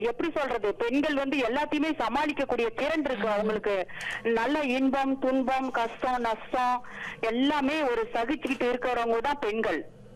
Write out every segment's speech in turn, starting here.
எப்படி சொல்றது, பெண்கள் வந்து எல்லாத்தையுமே சமாளிக்கக்கூடிய திறன் இருக்கு அவங்களுக்கு. நல்ல இன்பம், துன்பம், கஷ்டம், நஷ்டம் எல்லாமே ஒரு சகிச்சுக்கிட்டு இருக்கிறவங்க தான் பெண்கள்.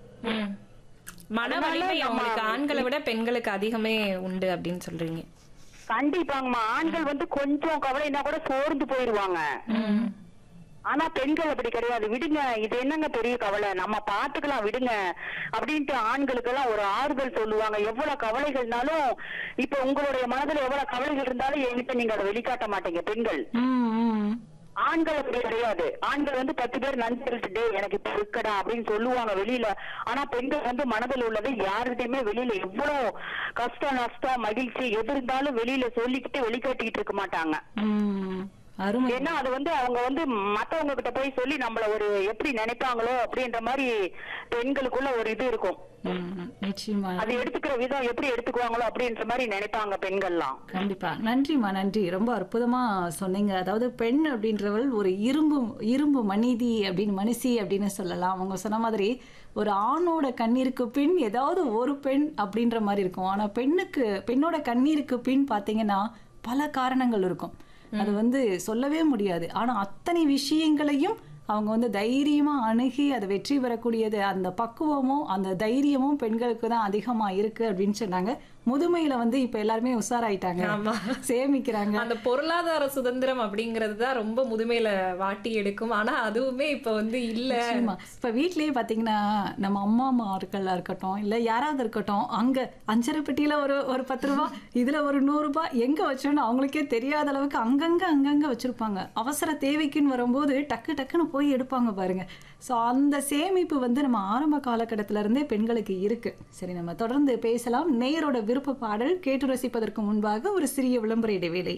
மன வலிமை அவங்களுக்கு ஆண்களை விட பெண்களுக்கு அதிகமே உண்டு அப்படின்னு சொல்றீங்க. கண்டிப்பாங்கம்மா. ஆண்கள் வந்து கொஞ்சம் கவலைன்னா கூட சோர்ந்து போயிருவாங்க. ஆனா பெண்கள் அப்படி கிடையாது. விடுங்க, இது என்னங்க பெரிய கவலை, நம்ம பாத்துக்கலாம் விடுங்க அப்படின்ட்டு ஆண்களுக்கு எல்லாம் ஒரு ஆறுதல் சொல்லுவாங்க. எவ்வளவு கவலைகள்னாலும், இப்ப உங்களுடைய மனதுல எவ்வளவு கவலைகள் இருந்தாலும் என்கிட்ட நீங்க அதை வெளிக்காட்ட மாட்டீங்க பெண்கள். ஆண்கள் அப்படி கிடையாது. ஆண்கள் வந்து 10 பேர் நண்பர்கள்ட்டே எனக்கு இப்ப இருக்கடா அப்படின்னு சொல்லுவாங்க வெளியில. ஆனா பெண்கள் வந்து மனதில் உள்ளது யாருகிட்டயுமே வெளியில எவ்வளவு கஷ்டம், நஷ்டம், மகிழ்ச்சி எது இருந்தாலும் வெளியில சொல்லிக்கிட்டு வெளிக்காட்டிக்கிட்டு இருக்க மாட்டாங்க. ஏன்னா அது வந்து அவங்க வந்து மத்தவங்க கிட்ட போய் சொல்லி நம்மள ஒரு எப்படி நினைப்பாங்களோ அப்படின்ற மாதிரி பெண்களுக்குள்ள ஒரு இது இருக்கும். நிச்சயமா அது எடுத்துக்கிற விதம் எப்படி எடுத்துக்குவாங்களோ அப்படின்ற மாதிரி நினைப்பாங்க பெண்கள்லாம். கண்டிப்பா. நன்றிமா, நன்றி. ரொம்ப அற்புதமா சொன்னீங்க. அதாவது பெண் அப்படின்றவள் ஒரு இரும்பு மனிதி அப்படின்னு, மனுஷி அப்படின்னு சொல்லலாம். அவங்க சொன்ன மாதிரி ஒரு ஆணோட கண்ணீருக்கு பின் ஏதாவது ஒரு பெண் அப்படின்ற மாதிரி இருக்கும். ஆனா பெண்ணோட கண்ணீருக்கு பின் பாத்தீங்கன்னா பல காரணங்கள் இருக்கும். அது வந்து சொல்லவே முடியாது. ஆனா அத்தனை விஷயங்களையும் அவங்க வந்து தைரியமா அணுகி அதை வெற்றி பெறக்கூடியது அந்த பக்குவமும் அந்த தைரியமும் பெண்களுக்கு தான் அதிகமா இருக்கு அப்படின்னு சொன்னாங்க. முதுமையில வந்து இப்ப எல்லாருமே உஷாராயிட்டாங்க, சேமிக்கிறாங்க. அந்த பொருளாதார சுதந்திரம் அப்படிங்கிறது தான் ரொம்ப முதுமையில வாட்டி எடுக்கும். ஆனா அதுவுமே இப்ப வந்து இல்ல. இப்ப வீட்லயே பாத்தீங்கன்னா நம்ம அம்மாமார்களா இருக்கட்டும், இல்ல யாராவது இருக்கட்டும், அங்க 5 பெட்டியில ஒரு 10 ரூபாய், இதுல ஒரு 100 ரூபாய் எங்க வச்சோன்னு அவங்களுக்கே தெரியாத அளவுக்கு அங்கங்க வச்சிருப்பாங்க. அவசர தேவைக்குன்னு வரும்போது டக்குன்னு போய் எடுப்பாங்க பாருங்க. ஸோ அந்த சேமிப்பு வந்து நம்ம ஆரம்ப காலகட்டத்தில இருந்தே பெண்களுக்கு இருக்கு. சரி, நம்ம தொடர்ந்து பேசலாம். நேயரோட விருப்ப பாடல் கேட்டு ரசிப்பதற்கு முன்பாக ஒரு சிறிய விளம்பர இடைவேளை.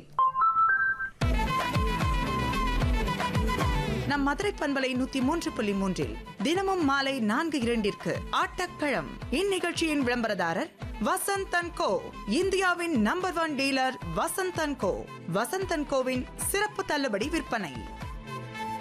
நம் மதுரை பண்பலை 103.3 தினமும் மாலை 4:02 ஆட்டக்களம். இந்நிகழ்ச்சியின் விளம்பரதாரர் வசந்த் அண்ட் கோ, இந்தியாவின் number 1 dealer Vasanth and go. Vasanth and CoWIN சிறப்பு தள்ளுபடி விற்பனை.